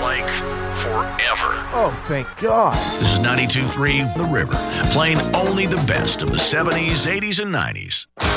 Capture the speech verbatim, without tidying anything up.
like forever. Oh, thank God. This is ninety-two point three The River, playing only the best of the seventies, eighties, and nineties.